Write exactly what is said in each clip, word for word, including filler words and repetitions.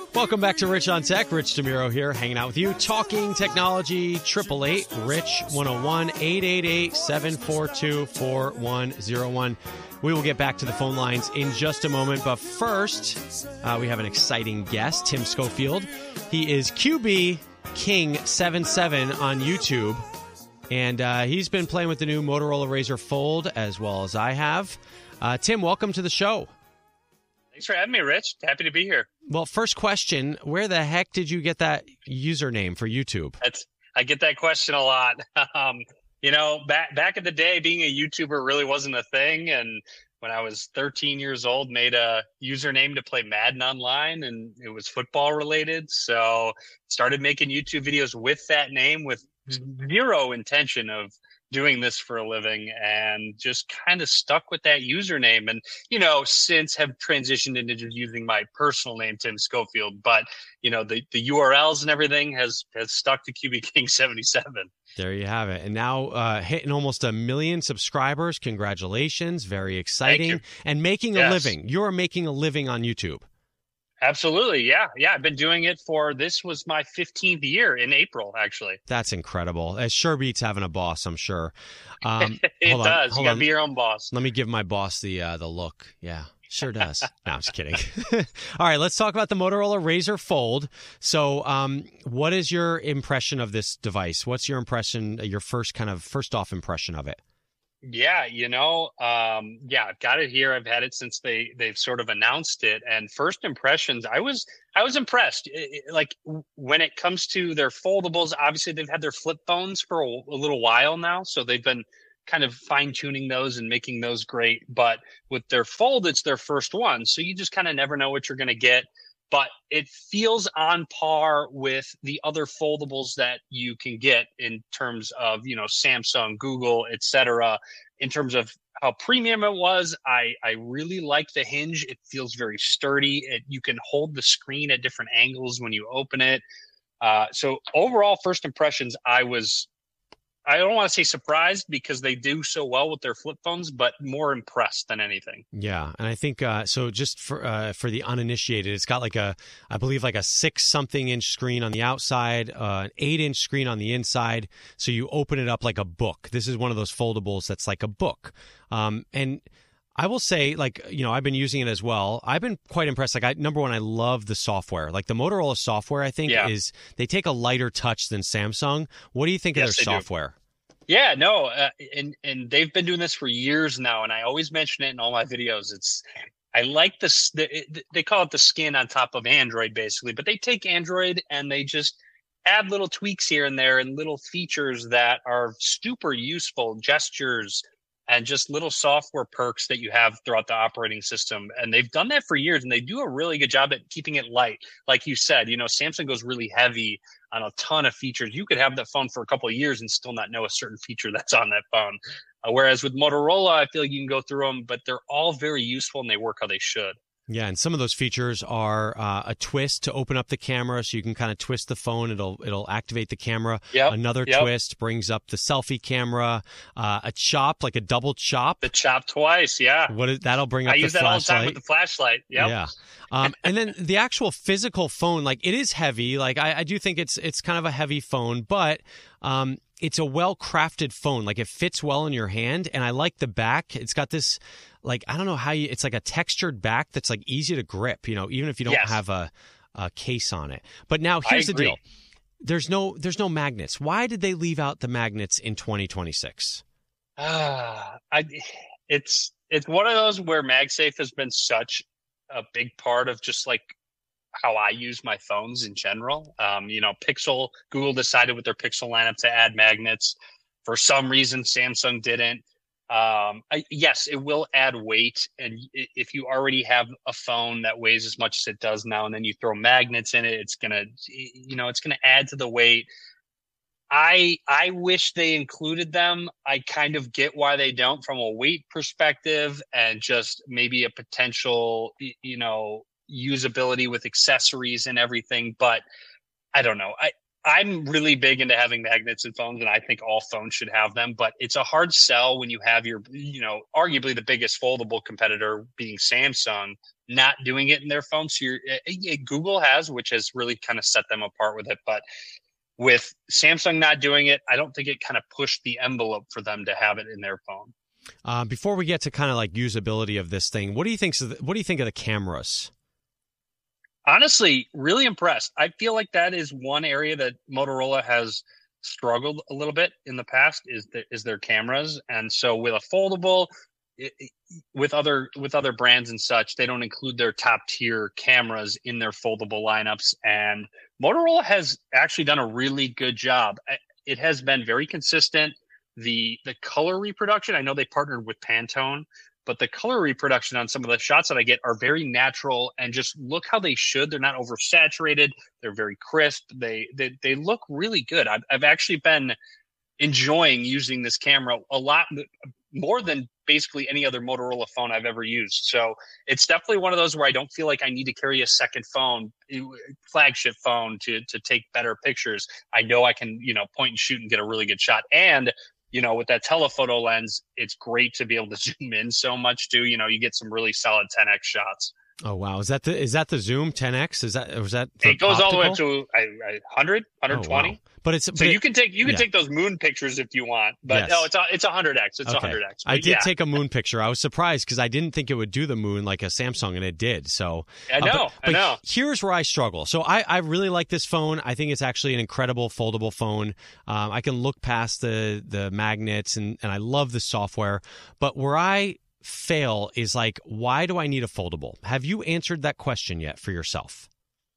Welcome back to Rich on Tech. Rich DeMuro here, hanging out with you, talking technology. eight eight eight, Rich one oh one, eight eight eight, seven four two, four one oh one. We will get back to the phone lines in just a moment, but first, uh, we have an exciting guest, Tim Schofield. He is Q B King seventy-seven on YouTube, and uh, he's been playing with the new Motorola Razr Fold as well as I have. Uh, Tim, welcome to the show. Thanks for having me, Rich. Happy to be here. Well, first question, where the heck did you get that username for YouTube? That's, I get that question a lot. Um, you know, back back in the day, being a YouTuber really wasn't a thing. And when I was thirteen years old, made a username to play Madden online, and it was football related. So started making YouTube videos with that name with zero intention of doing this for a living, and just kind of stuck with that username. And, you know, since have transitioned into just using my personal name, Tim Schofield. But, you know, the, the U R Ls and everything has, has stuck to Q B King seventy-seven. There you have it. And now uh, hitting almost a million subscribers. Congratulations. Very exciting. And making yes. a living. You're making a living on YouTube. Absolutely. Yeah. Yeah. I've been doing it for, this was my fifteenth year in April, actually. That's incredible. It sure beats having a boss, I'm sure. Um, it hold does. On, you got to on. be your own boss. Let me give my boss the uh, the look. Yeah, sure does. No, I'm just kidding. All right, let's talk about the Motorola Razr Fold. So um, what is your impression of this device? What's your impression, your first kind of first off impression of it? Yeah, you know, um, yeah, I've got it here. I've had it since they they've sort of announced it. And first impressions, I was I was impressed. It, it, like when it comes to their foldables, obviously they've had their flip phones for a, a little while now, so they've been kind of fine tuning those and making those great. But with their Fold, it's their first one, so you just kind of never know what you're going to get. But it feels on par with the other foldables that you can get in terms of, you know, Samsung, Google, et cetera. In terms of how premium it was, I, I really like the hinge. It feels very sturdy. It, you can hold the screen at different angles when you open it. Uh, so overall, first impressions, I was, I don't want to say surprised because they do so well with their flip phones, but more impressed than anything. Yeah, and I think uh, so. Just for uh, for the uninitiated, it's got like a, I believe like a six something inch screen on the outside, uh, an eight inch screen on the inside. So you open it up like a book. This is one of those foldables that's like a book, um, and. I will say, like, you know, I've been using it as well. I've been quite impressed. Like, I, number one, I love the software. Like, the Motorola software, I think, yeah. is they take a lighter touch than Samsung. What do you think yes, of their software? Do. Yeah, no, uh, and and they've been doing this for years now, and I always mention it in all my videos. It's I like this. The, they call it the skin on top of Android, basically, but they take Android and they just add little tweaks here and there and little features that are super useful, gestures, and just little software perks that you have throughout the operating system. And they've done that for years, and they do a really good job at keeping it light. Like you said, you know, Samsung goes really heavy on a ton of features. You could have that phone for a couple of years and still not know a certain feature that's on that phone. Uh, whereas with Motorola, I feel like you can go through them, but they're all very useful and they work how they should. Yeah, and some of those features are uh, a twist to open up the camera, so you can kind of twist the phone. It'll it'll activate the camera. Yep, Another yep. twist brings up the selfie camera. Uh, a chop, like a double chop. The chop twice, yeah. What is, that'll bring up I the use that flashlight. all the time with the flashlight. Yep. Yeah. Um, and then the actual physical phone, like it is heavy. Like I, I do think it's it's kind of a heavy phone, but um, it's a well-crafted phone. Like it fits well in your hand, and I like the back. It's got this, like, I don't know how you, it's like a textured back that's like easy to grip, you know, even if you don't yes. have a, a case on it. But now here's the deal. There's no there's no magnets. Why did they leave out the magnets in twenty twenty-six? Ah, uh, I it's it's one of those where MagSafe has been such a big part of just like how I use my phones in general. Um, you know, Pixel, Google decided with their Pixel lineup to add magnets. For some reason, Samsung didn't. Um, I, yes, it will add weight. And if you already have a phone that weighs as much as it does now, and then you throw magnets in it, it's going to, you know, it's going to add to the weight. I I wish they included them. I kind of get why they don't from a weight perspective and just maybe a potential, you know, usability with accessories and everything. But I don't know. I, I'm really big into having magnets in phones, and I think all phones should have them. But it's a hard sell when you have your, you know, arguably the biggest foldable competitor being Samsung not doing it in their phones. So you're, uh, Google has, which has really kind of set them apart with it. But with Samsung not doing it, I don't think it kind of pushed the envelope for them to have it in their phone. Uh, before we get to kind of like usability of this thing, what do you think? What do you think of the cameras? Honestly, really impressed. I feel like that is one area that Motorola has struggled a little bit in the past is the, is their cameras. And so with a foldable, it, it, with other with other brands and such, they don't include their top tier cameras in their foldable lineups. And Motorola has actually done a really good job. It has been very consistent. The the color reproduction, I know they partnered with Pantone, but the color reproduction on some of the shots that I get are very natural and just look how they should. They're not oversaturated. They're very crisp. They they they look really good. I've I've actually been enjoying using this camera a lot more than basically any other Motorola phone I've ever used. So it's definitely one of those where I don't feel like I need to carry a second phone, flagship phone, to to take better pictures. I know I can, you know, point and shoot and get a really good shot. And you know, with that telephoto lens, it's great to be able to zoom in so much too. You know, you get some really solid ten X shots. Oh wow, is that the is that the zoom ten X? Is that or is that it goes optical? all the way up to I, I, one hundred, one twenty. Oh, wow. But it's so but you it, can take you can yeah. take those moon pictures if you want, but yes. no, it's a, it's one hundred X. It's okay. one hundred X. I did yeah. take a moon picture. I was surprised because I didn't think it would do the moon like a Samsung, and it did. So I know, uh, but, but I know. Here's where I struggle. So I, I really like this phone. I think it's actually an incredible foldable phone. Um, I can look past the the magnets, and and I love the software. But where I fail is like, why do I need a foldable? Have you answered that question yet for yourself?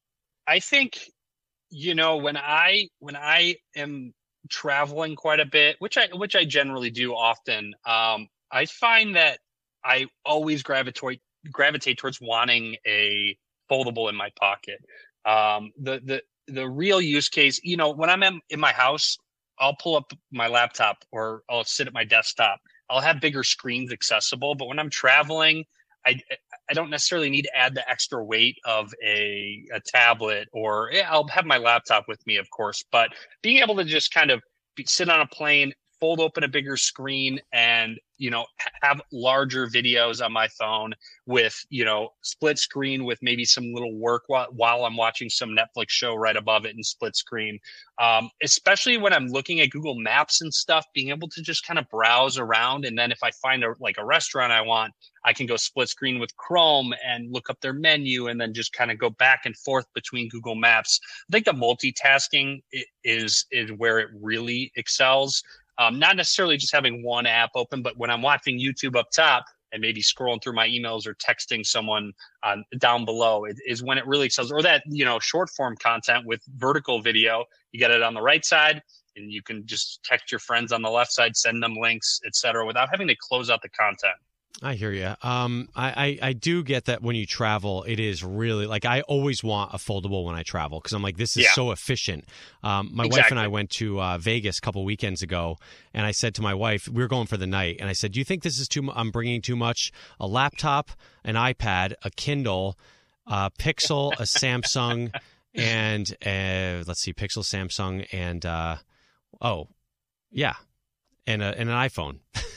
I think, you know, when I when I am traveling quite a bit, which I which I generally do often, um, I find that I always gravitate gravitate towards wanting a foldable in my pocket. Um, the the the real use case, you know, when I'm in my house, I'll pull up my laptop or I'll sit at my desktop. I'll have bigger screens accessible, but when I'm traveling, I I don't necessarily need to add the extra weight of a a tablet, or yeah, I'll have my laptop with me, of course, but being able to just kind of be, sit on a plane, fold open a bigger screen, and you know have larger videos on my phone with you know split screen with maybe some little work while, while I'm watching some Netflix show right above it in split screen. Um, especially when I'm looking at Google Maps and stuff, being able to just kind of browse around, and then if I find a like a restaurant I want, I can go split screen with Chrome and look up their menu, and then just kind of go back and forth between Google Maps. I think the multitasking is is where it really excels. Um, not necessarily just having one app open, but when I'm watching YouTube up top and maybe scrolling through my emails or texting someone um, down below, it is when it really excels. Or that, you know, short form content with vertical video, you get it on the right side and you can just text your friends on the left side, send them links, et cetera, without having to close out the content. I hear you. Um, I, I, I do get that when you travel, it is really like I always want a foldable when I travel because I'm like, this is yeah. so efficient. Um, my exactly. wife and I went to uh, Vegas a couple weekends ago, and I said to my wife, we were going for the night, and I said, do you think this is too? I'm bringing too much? A laptop, an iPad, a Kindle, a Pixel, a Samsung, and uh, let's see, Pixel, Samsung, and uh, oh, yeah, and a, and an iPhone.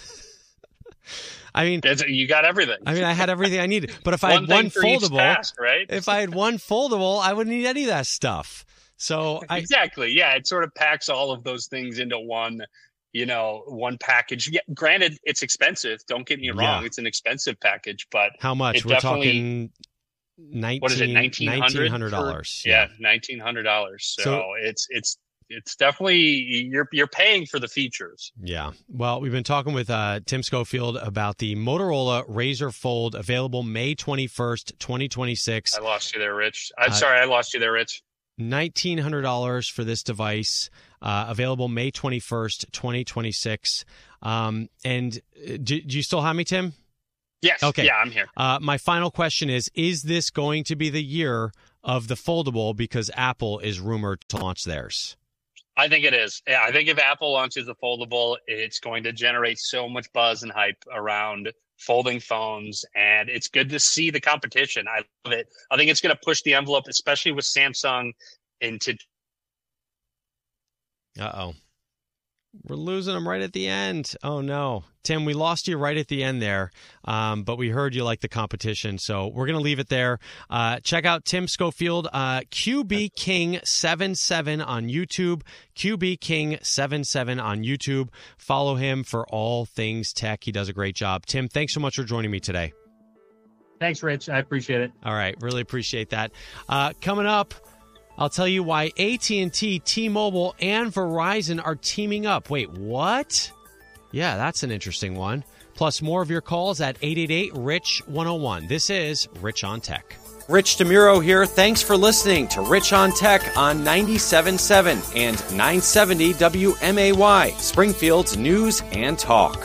I mean, you got everything. I mean, I had everything I needed. But if I had one foldable, task, right? if I had one foldable, I wouldn't need any of that stuff. So I, exactly, yeah, it sort of packs all of those things into one, you know, one package. Yeah, granted, it's expensive. Don't get me wrong; yeah. It's an expensive package. But how much? We're talking nineteen. What is it? Nineteen hundred dollars. Yeah, nineteen hundred dollars. So, so it's it's. It's definitely you're you're paying for the features. Yeah. Well, we've been talking with uh, Tim Schofield about the Motorola Razr Fold, available May twenty-first, twenty twenty-six. I lost you there, Rich. I'm uh, sorry, I lost you there, Rich. nineteen hundred dollars for this device, uh, available May twenty-first, twenty twenty-six. Um, and do, do you still have me, Tim? Yes. Okay. Yeah, I'm here. Uh, my final question is, is this going to be the year of the foldable because Apple is rumored to launch theirs? I think it is. Yeah, I think if Apple launches a foldable, it's going to generate so much buzz and hype around folding phones, and it's good to see the competition. I love it. I think it's going to push the envelope, especially with Samsung, into Uh-oh. We're losing them right at the end. Oh, no. Tim, we lost you right at the end there, um, but we heard you like the competition, so we're going to leave it there. Uh, check out Tim Schofield, uh, Q B King seventy-seven on YouTube, Q B King seventy-seven on YouTube. Follow him for all things tech. He does a great job. Tim, thanks so much for joining me today. Thanks, Rich. I appreciate it. All right. Really appreciate that. Uh, coming up, I'll tell you why A T and T, T-Mobile, and Verizon are teaming up. Wait, what? Yeah, that's an interesting one. Plus more of your calls at eight eight eight, R I C H one oh one. This is Rich on Tech. Rich DeMuro here. Thanks for listening to Rich on Tech on ninety-seven point seven and nine seventy W M A Y, Springfield's news and talk.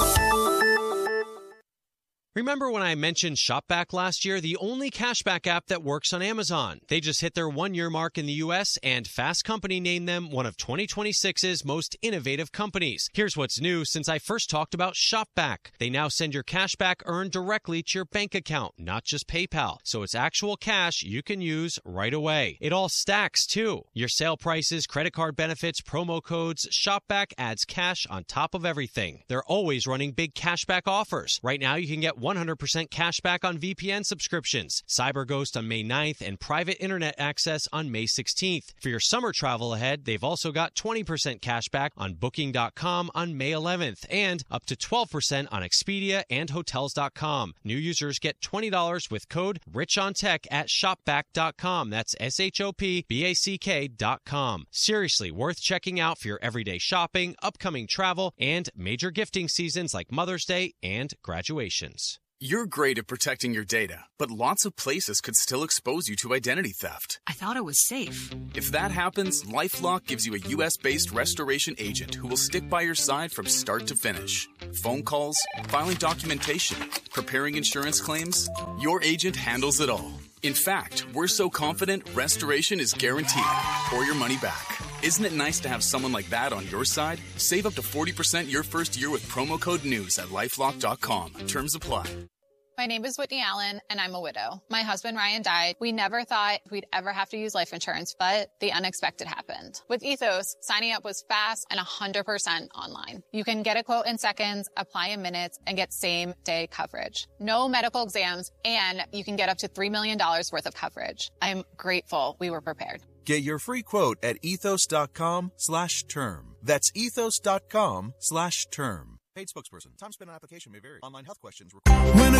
Remember when I mentioned ShopBack last year, the only cashback app that works on Amazon? They just hit their one-year mark in the U S, and Fast Company named them one of twenty twenty-six's most innovative companies. Here's what's new since I first talked about ShopBack. They now send your cashback earned directly to your bank account, not just PayPal. So it's actual cash you can use right away. It all stacks, too. Your sale prices, credit card benefits, promo codes, ShopBack adds cash on top of everything. They're always running big cashback offers. Right now, you can get one hundred percent cash back on V P N subscriptions, CyberGhost on May ninth, and private internet access on May sixteenth. For your summer travel ahead, they've also got twenty percent cash back on Booking dot com on May eleventh, and up to twelve percent on Expedia and Hotels dot com. New users get twenty dollars with code RICHONTECH at shopback dot com. That's S H O P B A C K dot com. Seriously, worth checking out for your everyday shopping, upcoming travel, and major gifting seasons like Mother's Day and graduations. You're great at protecting your data, but lots of places could still expose you to identity theft. I thought it was safe. If that happens, LifeLock gives you a U S-based restoration agent who will stick by your side from start to finish. Phone calls, filing documentation, preparing insurance claims, your agent handles it all. In fact, we're so confident restoration is guaranteed or your money back. Isn't it nice to have someone like that on your side? Save up to forty percent your first year with promo code NEWS at lifelock dot com. Terms apply. My name is Whitney Allen, and I'm a widow. My husband, Ryan, died. We never thought we'd ever have to use life insurance, but the unexpected happened. With Ethos, signing up was fast and one hundred percent online. You can get a quote in seconds, apply in minutes, and get same-day coverage. No medical exams, and you can get up to three million dollars worth of coverage. I'm grateful we were prepared. Get your free quote at ethos.com slash term. That's ethos.com slash term. Paid spokesperson. Time spent on application may vary. Online health questions required.